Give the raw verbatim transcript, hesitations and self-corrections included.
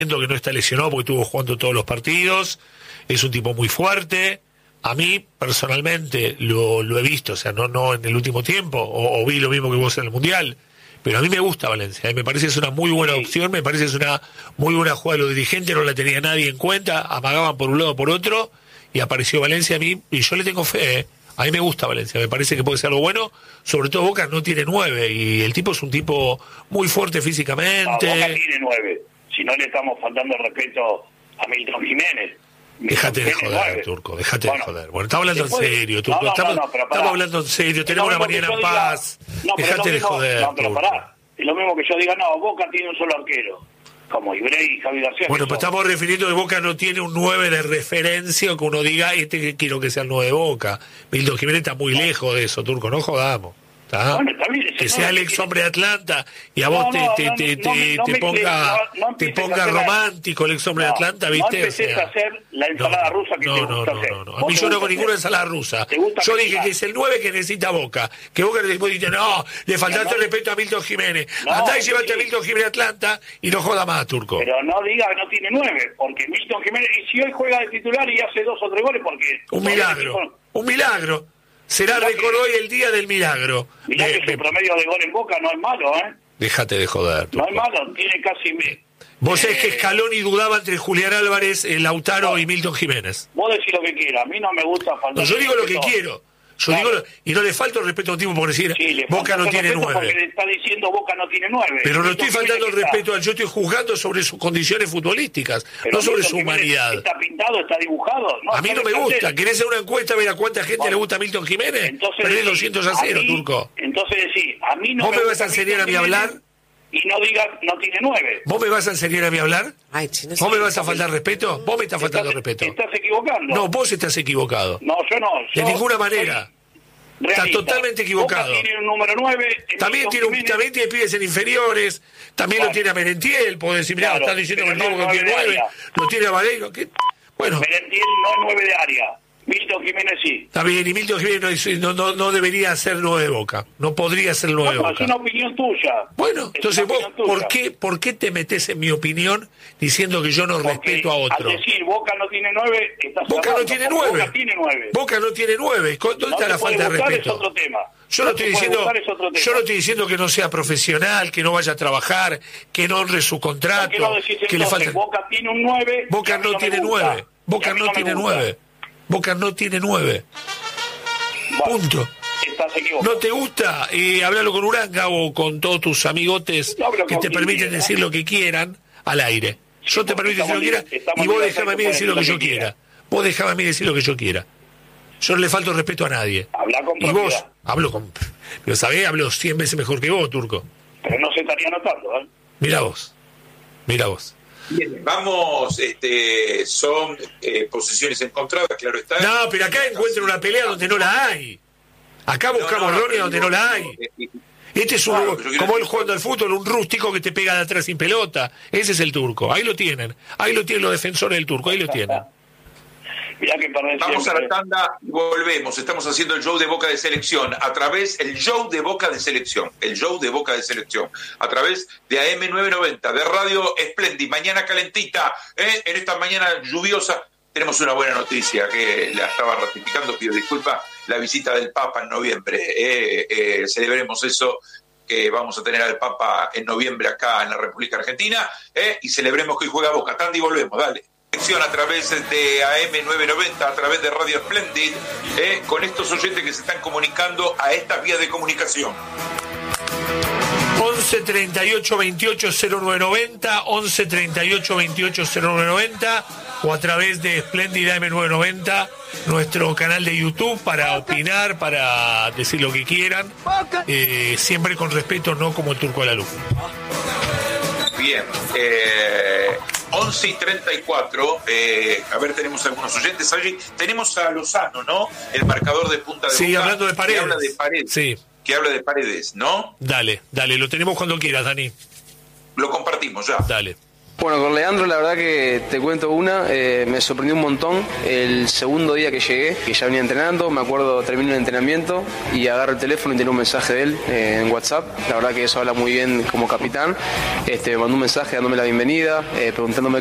que no está lesionado porque estuvo jugando todos los partidos, es un tipo muy fuerte. A mí, personalmente, lo, lo he visto, o sea, no, no en el último tiempo, o, o vi lo mismo que vos en el Mundial, pero a mí me gusta Valencia, ¿eh? Me parece que es una muy buena opción, me parece que es una muy buena jugada de los dirigentes, no la tenía nadie en cuenta, amagaban por un lado o por otro, y apareció Valencia a mí, y yo le tengo fe, ¿eh? A mí me gusta Valencia, me parece que puede ser algo bueno, sobre todo Boca no tiene nueve, y el tipo es un tipo muy fuerte físicamente. No, Boca tiene nueve, si no le estamos faltando el respeto a Milton Jiménez. Déjate de joder, nueve. Turco, déjate bueno, de joder. Bueno, estamos hablando después, en serio, Turco. No, no, estamos, no, no, estamos hablando en serio, tenemos una mañana en paz. No, déjate mismo, de joder. No, pero pará. Es lo mismo que yo diga, no, Boca tiene un solo arquero, como Ibrey y Javi García. Bueno, pues estamos refiriendo que Boca no tiene un nueve de referencia o que uno diga, este que quiero que sea el nueve de Boca. Milton Jiménez está muy lejos de eso, Turco, no jodamos. Bueno, también, que sea el ex hombre de Atlanta y a vos no, no, te, no, te, no, te, no, te ponga no, no te ponga romántico el ex hombre de Atlanta, ¿viste? No empecés o sea, a hacer la ensalada no, rusa que no, te no, gusta no, hacer. No, no, no. A mí yo no hago ninguna ensalada rusa. Yo dije que es el nueve que necesita Boca. Que Boca después dice, no, le faltaste el respeto a Milton Jiménez. No, Andá y llevate sí. a Milton Jiménez a Atlanta y no joda más, Turco. Pero no diga que no tiene nueve, porque Milton Jiménez, y si hoy juega de titular y hace dos o tres goles, porque... Un milagro, un milagro. Será récord hoy el día del milagro. Mirá de, que su promedio de gol en Boca no es malo, ¿eh? Déjate de joder. No es malo, tiene casi... Vos sabés eh, que Scaloni dudaba entre Julián Álvarez, el Lautaro no, y Milton Jiménez. Vos decís lo que quieras, a mí no me gusta faltar... No, yo digo lo que quiero. Yo claro. digo, y no le falta el respeto a un tipo por decir, sí, Boca no tiene nueve. Porque le está diciendo Boca no tiene nueve. Pero no estoy faltando el respeto, yo estoy juzgando sobre sus condiciones futbolísticas, pero no sobre su humanidad. ¿Está pintado, está dibujado? No, a mí no me gusta. ¿Querés hacer una encuesta a ver a cuánta gente bueno, le gusta a Milton Jiménez? Entonces perdés doscientos a cero, Turco. Entonces decís, a mí no ¿Vos me me vas a enseñar a mí a hablar? Y no digas, no tiene nueve. ¿Vos me vas a enseñar a mí a hablar? Ay, chino, ¿Vos me vas a faltar respeto? Vos me estás faltando estás, respeto. Te estás equivocando. No, vos estás equivocado. No, yo no. Yo de ninguna manera. Soy... Está totalmente equivocado. Boca tiene un número nueve. También tiene, un, también tiene pibes en inferiores. También claro. lo tiene a Merentiel. Podés decir, mirá, claro, están diciendo que el tipo no tiene nueve. Lo tiene a Vareiro. ¿Qué? Bueno. Merentiel no es nueve de área. Milton Jiménez sí. Está bien, y Milton Jiménez no, no, no debería ser nueve de Boca. No podría ser nueve de no, Boca. Es una opinión tuya. Bueno, es entonces vos, ¿por qué, ¿por qué te metés en mi opinión diciendo que yo no Porque respeto a otro? Al decir Boca no tiene nueve, estás Boca cerrando. no tiene nueve. Boca tiene nueve. Boca no tiene nueve. ¿Dónde no está la falta de respeto? Es otro tema. Yo no, no estoy diciendo, yo no estoy diciendo que no sea profesional, que no vaya a trabajar, que no honre su contrato, ¿Por qué no decís que entonces, le falta. Boca tiene un nueve. Boca no, no tiene nueve. Boca no, no tiene nueve. Boca no tiene nueve. Bueno, punto. Estás equivocado. ¿No te gusta? Eh, háblalo con Uranga o con todos tus amigotes no, que te permiten quiera. decir lo que quieran al aire. Yo te permito decir lo que quiera y vos dejame a mí decir lo que yo quiera. Vos dejame a mí decir lo que yo quiera. Yo no le falto respeto a nadie. Habla con y vos, hablo con... Pero sabés, hablo cien veces mejor que vos, Turco. Pero no se estaría notando, ¿eh? Mira vos. Mira vos. Bien, vamos, este, son eh, posiciones encontradas, claro está. No, pero acá encuentran una pelea donde no la hay. Acá buscamos no, no, errores donde no la hay. Este es un, claro, como él jugando al fútbol, un rústico que te pega de atrás sin pelota. Ese es el Turco, ahí lo tienen. Ahí lo tienen los defensores del Turco, ahí lo tienen. Mirá que Vamos a la tanda y volvemos. Estamos haciendo el show de Boca de Selección a través, el show de Boca de Selección, el show de Boca de Selección, a través de A M novecientos noventa, de Radio Splendid. Mañana calentita, ¿eh? En esta mañana lluviosa, tenemos una buena noticia que la estaba ratificando, pido disculpas, la visita del Papa en noviembre. Eh, eh, celebremos eso, que vamos a tener al Papa en noviembre acá en la República Argentina, ¿eh? Y celebremos que hoy juega Boca. Tanda y volvemos, dale. A través de A M novecientos noventa, a través de Radio Splendid, eh, con estos oyentes que se están comunicando a estas vías de comunicación. once treinta y ocho veintiocho cero nueve noventa, once treinta y ocho veintiocho cero nueve noventa o a través de Splendid A M novecientos noventa, nuestro canal de YouTube, para opinar, para decir lo que quieran, eh, siempre con respeto, no como el Turco de la Luz. Bien, eh, once y treinta y cuatro, eh, a ver, tenemos algunos oyentes allí. Tenemos a Lozano, ¿no? El marcador de Punta de Sí, Boca, hablando de Paredes. Que habla de Paredes. Sí. Que habla de Paredes, ¿no? Dale, dale, lo tenemos cuando quieras, Dani. Lo compartimos ya. Dale. Bueno, con Leandro la verdad que te cuento una, eh, me sorprendió un montón el segundo día que llegué, que ya venía entrenando, me acuerdo, terminé el entrenamiento y agarro el teléfono y tenía un mensaje de él eh, en WhatsApp, la verdad que eso habla muy bien como capitán, este, me mandó un mensaje dándome la bienvenida, eh, preguntándome